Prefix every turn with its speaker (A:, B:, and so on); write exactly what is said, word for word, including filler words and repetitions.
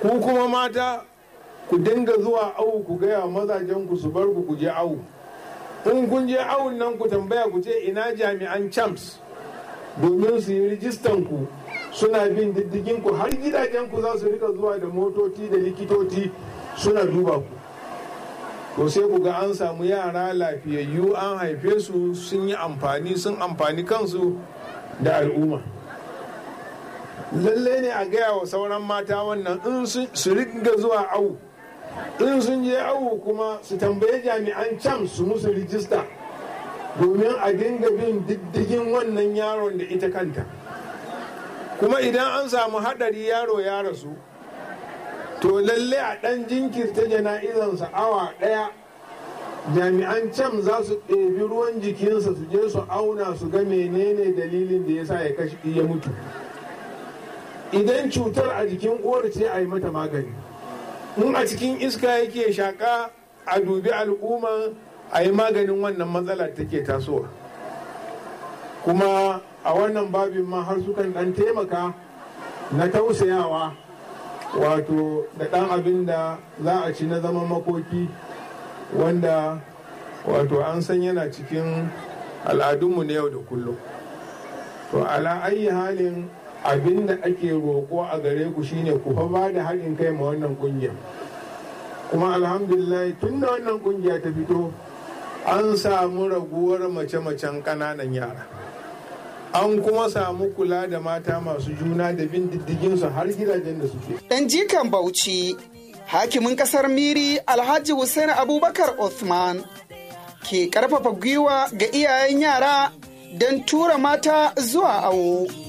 A: ku kuma mata ku dinga zuwa awu ku gaya mazajen ku su bar ku ku je awu. In kun je awun nan ku tambaya ku ce ina jami'an champs domin su yi rijistan ku, suna bin diddigin ku har gidajen ku za su rika zuwa da motoci da likitoci suna duba ku. To sai ku ga an samu yara lafiyayyu an haife su sun yi amfani sun amfani kansu da al'umma. Lalle ne a gaya wa sauran mata wannan in su riga zuwa awu, in sun je awu kuma su tambaye jami'an can su musu rijista domin a dinga bin diddigin wannan yaron da ita kanta. Kuma idan an samu haɗari yaro ya rasu, to lalle a ɗan jinkirta jana'izansa awa ɗaya, jami'an can za su ɗebi ruwan jikinsa su je su auna su ga menene dalilin da ya sa ya kashi ya mutu. Idan cutar a jikin uwar ce a yi mata magani, in a cikin iska yake shaƙa a dubi al'umma a yi maganin wannan matsalar take tasowa. Kuma a wannan babin ma har sukan ɗan taimaka na tausayawa, wato da ɗan abin da za a ci na zaman makoki wanda wato an san yana cikin al'adunmu na yau da kullum. To ala ayi halin abin da ake roƙo a gare ku shine ku fa ba da haɗin kai ma wannan ƙungiya. Kuma alhamdulillah tun da wannan ƙungiya ta fito an samu raguwar mace-macen ƙananan yara, an kuma samu kula da mata masu juna da bin diddiginsu har gidajen da suke.
B: Ɗan jikan Bauchi, hakimin ƙasar Miri Alhaji Hussein Abubakar Othman ke ƙarfafa gwiwa ga iyayen yara don tura mata zuwa awo.